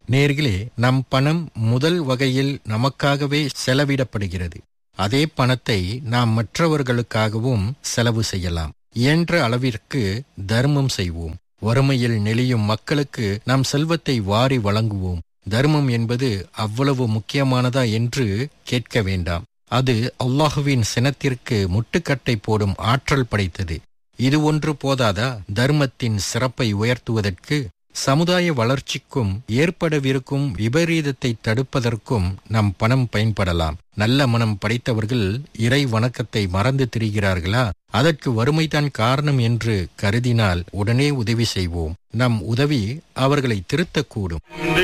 நேர்களே, நம் பணம் முதல் வகையில் நமக்காகவே செலவிடப்படுகிறது. அதே பணத்தை நாம் மற்றவர்களுக்காகவும் செலவு செய்யலாம். இயன்ற அளவிற்கு தர்மம் செய்வோம். வறுமையில் நெளியும் மக்களுக்கு நாம் செல்வத்தை வாரி வழங்குவோம். தர்மம் என்பது அவ்வளவு முக்கியமானதா என்று கேட்க வேண்டாம். அது அல்லாஹுவின் சினத்திற்கு முட்டுக்கட்டை போடும் ஆற்றல் படைத்தது. இது ஒன்று போதாதா தர்மத்தின் சிறப்பை உயர்த்துவதற்கு? சமுதாய வளர்ச்சிக்கும் ஏற்படவிருக்கும் விபரீதத்தை தடுப்பதற்கும் நம் பணம் பயன்படலாம். நல்ல மனம் படைத்தவர்கள் இறை வணக்கத்தை மறந்து திரிகிறார்களா? அதற்கு வறுமைதான் காரணம் என்று கருதினால் உடனே உதவி செய்வோம். நம் உதவி அவர்களை திருத்தக்கூடும்.